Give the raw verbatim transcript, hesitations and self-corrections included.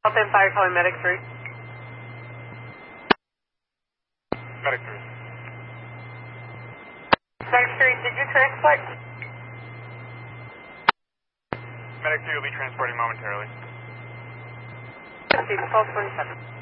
South Fire calling Medic three. Medic three. Medic three, did you transport? Medic three will be transporting momentarily. twelve twenty-seven.